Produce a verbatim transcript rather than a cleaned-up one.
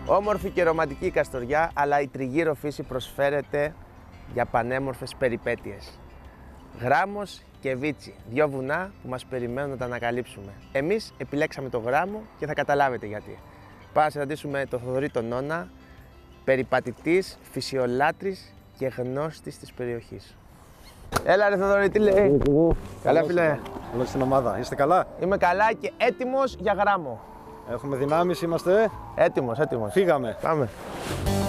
Όμορφη και ρομαντική η Καστοριά, αλλά η τριγύρω φύση προσφέρεται για πανέμορφες περιπέτειες. Γράμμος και Βίτσι, δύο βουνά που μας περιμένουν να τα ανακαλύψουμε. Εμείς επιλέξαμε το Γράμμο και θα καταλάβετε γιατί. Πάμε να συναντήσουμε τον Θοδωρή τον Νόνα, περιπατητής, φυσιολάτρης και γνώστης της περιοχής. Έλα ρε Θοδωρή, τι λέει? Καλά φίλε. Καλώς στην ομάδα. Είστε καλά? Είμαι καλά και έτοιμος για Γράμμο. Έχουμε δυνάμεις, είμαστε. Έτοιμος, έτοιμος. Φύγαμε. Πάμε.